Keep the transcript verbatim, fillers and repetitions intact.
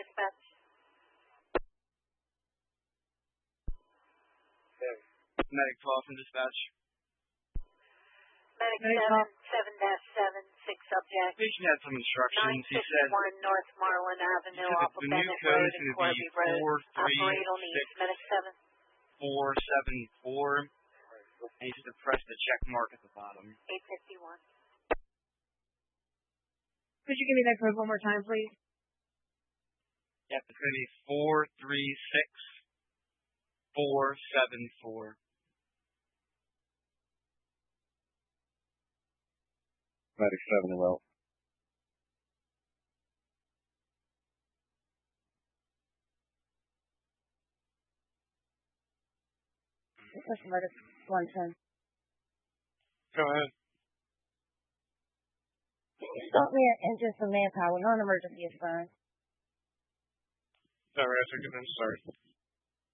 dispatch. Medic call from dispatch. Medic seven, seven dash seven, six subject. Patient had some instructions. He said nine fifty-one North Marlin Avenue, off of the new Bennett code Road is and going to Corby be Road. four three Operator six needs Medic seven. four seven four. And he said to press the check mark at the bottom. eight fifty-one. Could you give me that code one more time, please? Yep, it's going to be four three six four seven four. Medic seven, well. This is Medic one ten. Go ahead. Stop me and just some manpower. Non-emergency is fine. All right, so good. I'm sorry.